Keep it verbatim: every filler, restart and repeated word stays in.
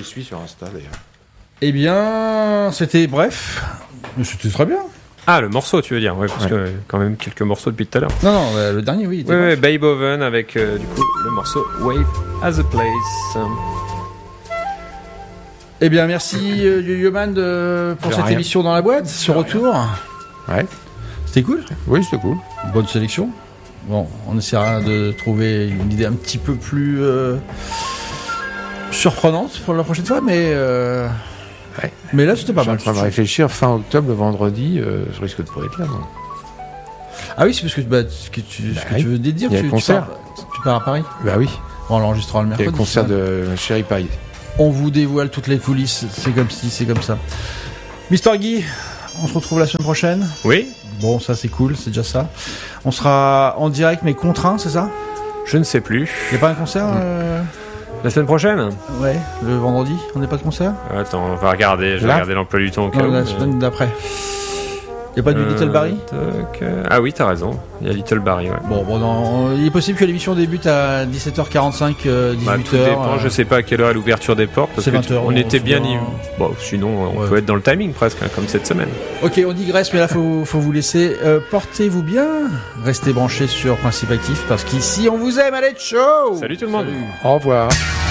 les suis sur Insta d'ailleurs. Eh bien, c'était bref, mais c'était très bien. Ah, le morceau, tu veux dire, ouais, parce Ouais. que euh, quand même quelques morceaux depuis tout à l'heure. Non, non, euh, le dernier, oui. il était Ouais, bref. ouais, Beethoven avec euh, du coup le morceau Wave as a Place. Eh bien, merci euh, Yo-Yo-Man de- pour De cette rien. émission dans la boîte. Ce retour, Ouais. c'était cool. Oui, c'était cool. Bonne sélection. Bon, on essaiera de trouver une idée un petit peu plus euh, surprenante pour la prochaine fois, mais euh, Ouais. mais là c'était pas Je suis en mal. train de réfléchir. Fin octobre, le vendredi, euh, je risque de pas être là. Moi. Ah oui, c'est parce que, bah, ce que tu, ce Bah que oui. tu veux dire, Il y a tu, le tu concert. pars, tu pars à Paris. Bah oui. Bon, on l'enregistrera le Il y a mercredi. le concert ça. de Chéri Paris. On vous dévoile toutes les coulisses. C'est comme si, c'est comme ça. Mister Guy, on se retrouve la semaine prochaine. Oui, Bon, ça c'est cool, c'est déjà ça. On sera en direct mais contraint, c'est ça? je ne sais plus. Y a pas un concert euh... La semaine prochaine? Ouais, le vendredi, on n'est pas de concert? Attends, on va regarder. Je vais Là regarder l'emploi du temps au cas Non, où. la mais- semaine d'après. Y a pas du Euh, Little Barry? tac, euh, Ah oui, t'as raison. Il y a Little Barry, ouais. Bon, bon non, il est possible que l'émission débute à dix-sept heures quarante-cinq, euh, Bah, dix-huit tout heures. dépend, je sais pas à quelle heure est l'ouverture des portes. Parce C'est que vingt heures, on était bien souvent. niveau. Bon, sinon, on Ouais. peut être dans le timing presque, hein, comme cette semaine. Ok, on digresse, mais là, faut, faut vous laisser. Euh, portez-vous bien. Restez branchés sur Principe Actif, parce qu'ici, on vous aime. Allez, ciao! Salut tout le monde. Salut. Au revoir.